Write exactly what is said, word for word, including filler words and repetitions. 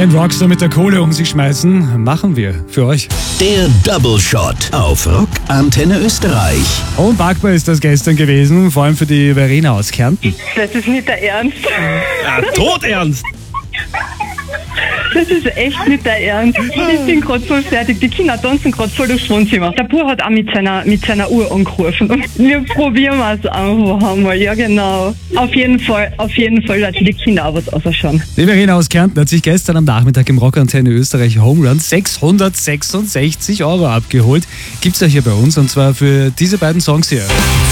Ein Rockstar mit der Kohle um sich schmeißen, machen wir für euch. Der Double Shot auf Rock Antenne Österreich. Unpackbar ist das gestern gewesen, vor allem für die Verena aus Kärnten. Das ist nicht der Ernst. Ja, todernst! Das ist echt nicht der Ernst. Ich bin gerade voll fertig. Die Kinder tanzen gerade voll durchs Wohnzimmer. Der Bub hat auch mit seiner, mit seiner Uhr angerufen. Und wir probieren es einfach einmal. Ja, genau. Auf jeden Fall, auf jeden Fall, dass die Kinder auch was ausschauen. Die Verena aus Kärnten hat sich gestern am Nachmittag im Rock Antenne Österreich Home Run sechshundertsechsundsechzig Euro abgeholt. Gibt's ja hier bei uns und zwar für diese beiden Songs hier.